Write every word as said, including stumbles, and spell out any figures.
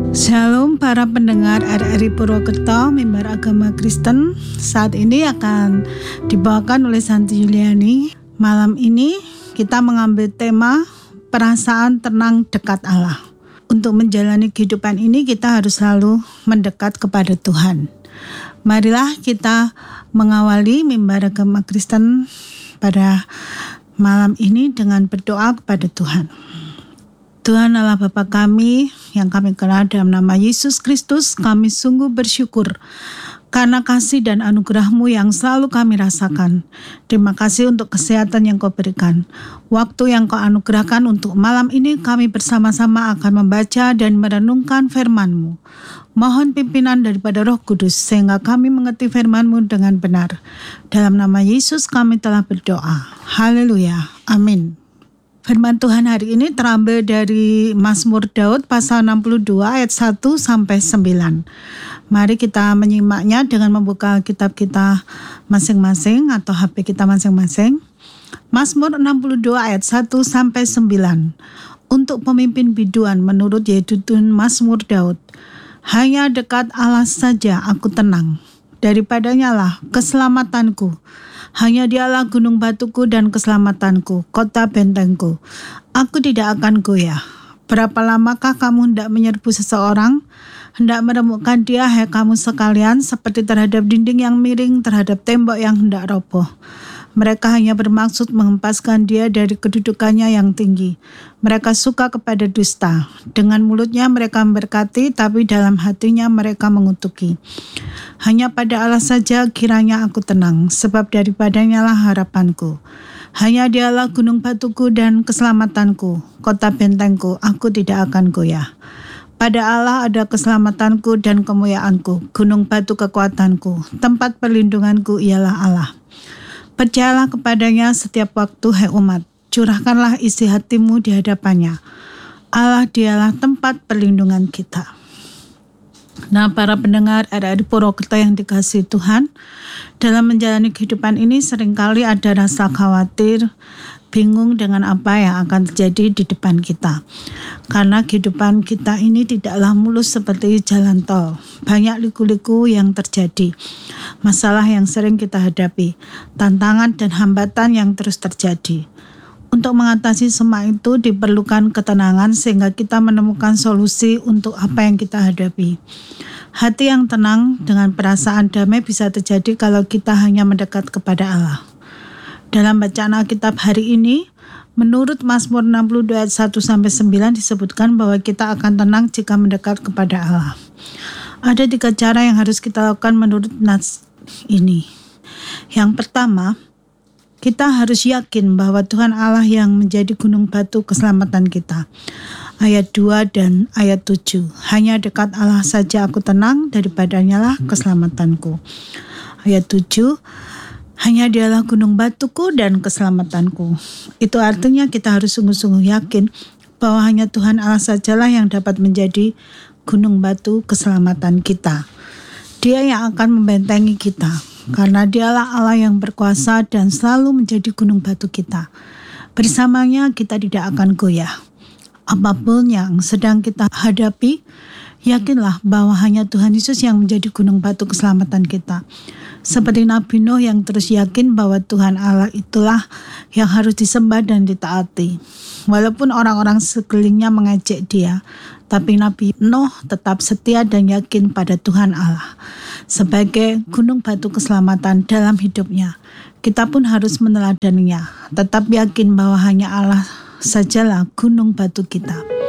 Shalom para pendengar R R I Purwokerto, mimbar agama Kristen. Saat ini akan dibawakan oleh Santi Yuliani. Malam ini kita mengambil tema perasaan tenang dekat Allah. Untuk menjalani kehidupan ini kita harus selalu mendekat kepada Tuhan. Marilah kita mengawali mimbar agama Kristen pada malam ini dengan berdoa kepada Tuhan. Tuhan Allah Bapa kami yang kami kenal dalam nama Yesus Kristus, kami sungguh bersyukur karena kasih dan anugerah-Mu yang selalu kami rasakan. Terima kasih untuk kesehatan yang Kau berikan. Waktu yang Kau anugerahkan untuk malam ini kami bersama-sama akan membaca dan merenungkan firman-Mu. Mohon pimpinan daripada Roh Kudus sehingga kami mengerti firman-Mu dengan benar. Dalam nama Yesus kami telah berdoa. Haleluya. Amin. Firman Tuhan hari ini terambil dari Mazmur Daud pasal enam puluh dua ayat satu sampai sembilan. Mari kita menyimaknya dengan membuka kitab kita masing-masing atau H P kita masing-masing. Mazmur enam puluh dua ayat satu sampai sembilan. Untuk pemimpin biduan menurut Yedutun Mazmur Daud. Hanya dekat Allah saja aku tenang. Daripadanya lah keselamatanku. Hanya Dialah gunung batuku dan keselamatanku, kota bentengku. Aku tidak akan goyah. Berapa lamakah kamu hendak menyerbu seseorang? Hendak meremukkan dia, hai kamu sekalian, seperti terhadap dinding yang miring, terhadap tembok yang hendak roboh. Mereka hanya bermaksud menghempaskan dia dari kedudukannya yang tinggi. Mereka suka kepada dusta. Dengan mulutnya mereka memberkati, tapi dalam hatinya mereka mengutuki. Hanya pada Allah saja kiranya aku tenang, sebab daripadanya lah harapanku. Hanya Dialah gunung batuku dan keselamatanku, kota bentengku, aku tidak akan goyah. Pada Allah ada keselamatanku dan kemuliaanku, gunung batu kekuatanku, tempat perlindunganku ialah Allah. Percayalah kepadanya setiap waktu, hai umat. Curahkanlah isi hatimu di hadapannya. Allah Dialah tempat perlindungan kita. Nah, para pendengar R R I Purwokerto yang dikasihi Tuhan, dalam menjalani kehidupan ini seringkali ada rasa khawatir, bingung dengan apa yang akan terjadi di depan kita. Karena kehidupan kita ini tidaklah mulus seperti jalan tol. Banyak liku-liku yang terjadi. Masalah yang sering kita hadapi. Tantangan dan hambatan yang terus terjadi. Untuk mengatasi semua itu diperlukan ketenangan sehingga kita menemukan solusi untuk apa yang kita hadapi. Hati yang tenang dengan perasaan damai bisa terjadi kalau kita hanya mendekat kepada Allah. Dalam bacaan Alkitab hari ini, menurut Mazmur enam puluh dua ayat satu sampai sembilan disebutkan bahwa kita akan tenang jika mendekat kepada Allah. Ada tiga cara yang harus kita lakukan menurut nas ini. Yang pertama, kita harus yakin bahwa Tuhan Allah yang menjadi gunung batu keselamatan kita. Ayat dua dan ayat tujuh. Hanya dekat Allah saja aku tenang, daripadanya lah keselamatanku. Ayat tujuh. Hanya Dialah gunung batuku dan keselamatanku. Itu artinya kita harus sungguh-sungguh yakin bahwa hanya Tuhan Allah sajalah yang dapat menjadi gunung batu keselamatan kita. Dia yang akan membentengi kita, karena Dialah Allah yang berkuasa dan selalu menjadi gunung batu kita. Bersamanya kita tidak akan goyah. Apapun yang sedang kita hadapi, yakinlah bahwa hanya Tuhan Yesus yang menjadi gunung batu keselamatan kita. Seperti Nabi Nuh yang terus yakin bahwa Tuhan Allah itulah yang harus disembah dan ditaati. Walaupun orang-orang sekelilingnya mengejek dia, tapi Nabi Nuh tetap setia dan yakin pada Tuhan Allah sebagai gunung batu keselamatan dalam hidupnya. Kita pun harus meneladaninya, tetap yakin bahwa hanya Allah sajalah gunung batu kita.